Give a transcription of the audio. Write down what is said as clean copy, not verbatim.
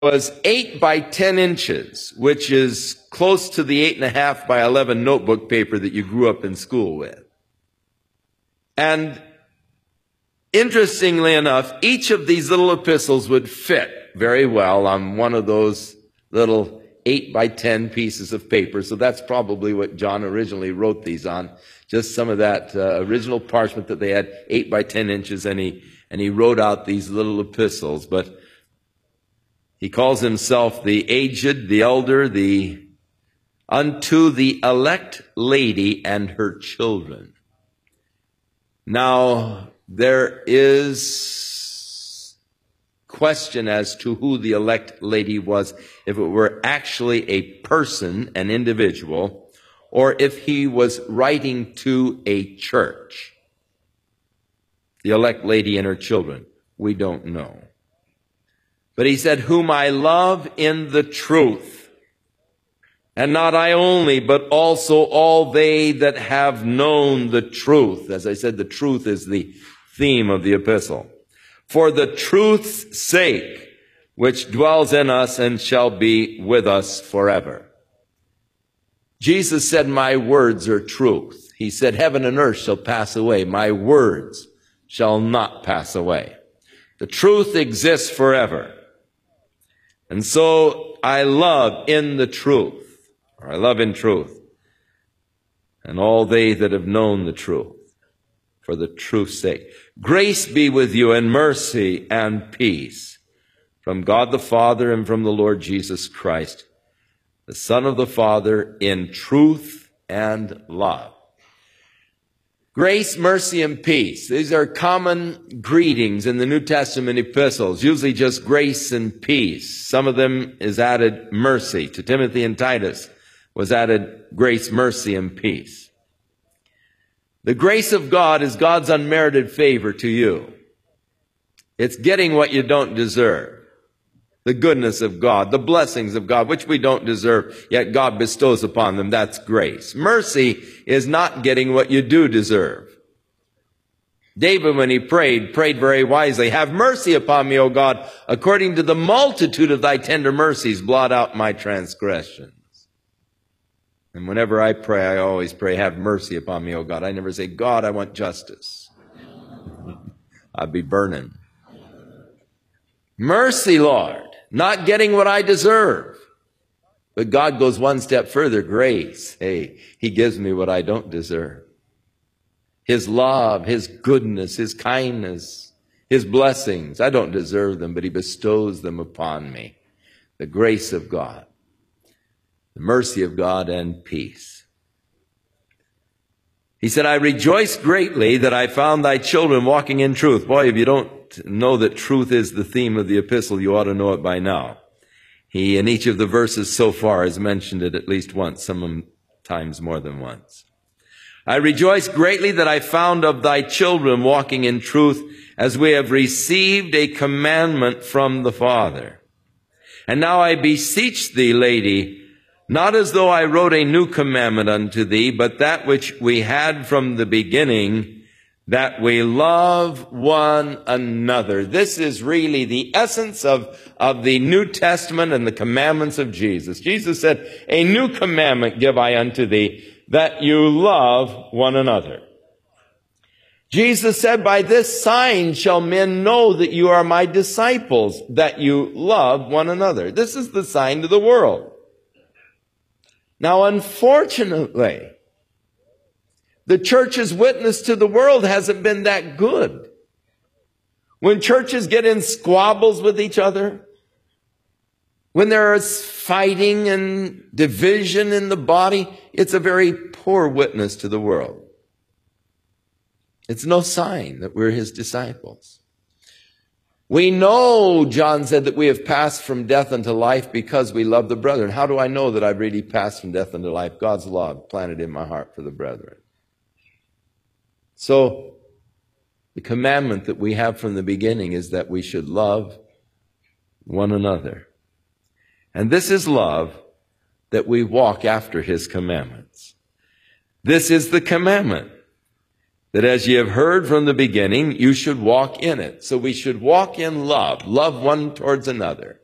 was 8 by 10 inches, which is close to the 8.5 by 11 notebook paper that you grew up in school with. And interestingly enough, each of these little epistles would fit very well on one of those little 8 by 10 pieces of paper. So that's probably what John originally wrote these on. Just some of that original parchment that they had, 8 by 10 inches, and he wrote out these little epistles. But he calls himself the aged, the elder, unto the elect lady and her children. Now, there is question as to who the elect lady was, if it were actually a person, an individual, or if he was writing to a church. The elect lady and her children, we don't know. But he said, whom I love in the truth, and not I only, but also all they that have known the truth. As I said, the truth is the theme of the epistle. For the truth's sake, which dwells in us and shall be with us forever. Jesus said, my words are truth. He said, heaven and earth shall pass away. My words shall not pass away. The truth exists forever. And so I love in the truth, or I love in truth, and all they that have known the truth, for the truth's sake. Grace be with you, and mercy and peace from God the Father and from the Lord Jesus Christ, the Son of the Father, in truth and love. Grace, mercy, and peace. These are common greetings in the New Testament epistles, usually just grace and peace. Some of them is added mercy. To Timothy and Titus was added grace, mercy, and peace. The grace of God is God's unmerited favor to you. It's getting what you don't deserve. The goodness of God, the blessings of God, which we don't deserve, yet God bestows upon them. That's grace. Mercy is not getting what you do deserve. David, when he prayed very wisely. Have mercy upon me, O God, according to the multitude of thy tender mercies, blot out my transgressions. And whenever I pray, I always pray, have mercy upon me, O God. I never say, God, I want justice. I'd be burning. Mercy, Lord. Not getting what I deserve. But God goes one step further. Grace. Hey, he gives me what I don't deserve. His love, his goodness, his kindness, his blessings. I don't deserve them, but he bestows them upon me. The grace of God, the mercy of God, and peace. He said, I rejoice greatly that I found thy children walking in truth. Boy, if you don't know that truth is the theme of the epistle, you ought to know it by now. He, in each of the verses so far, has mentioned it at least once, sometimes more than once. I rejoice greatly that I found of thy children walking in truth, as we have received a commandment from the Father. And now I beseech thee, lady, not as though I wrote a new commandment unto thee, but that which we had from the beginning, that we love one another. This is really the essence of the New Testament and the commandments of Jesus. Jesus said, a new commandment give I unto thee, that you love one another. Jesus said, by this sign shall men know that you are my disciples, that you love one another. This is the sign to the world. Now, unfortunately, the church's witness to the world hasn't been that good. When churches get in squabbles with each other, when there is fighting and division in the body, it's a very poor witness to the world. It's no sign that we're his disciples. We know, John said, that we have passed from death unto life because we love the brethren. How do I know that I've really passed from death unto life? God's love planted in my heart for the brethren. So, the commandment that we have from the beginning is that we should love one another. And this is love, that we walk after his commandments. This is the commandment, that as ye have heard from the beginning, you should walk in it. So we should walk in love, love one towards another.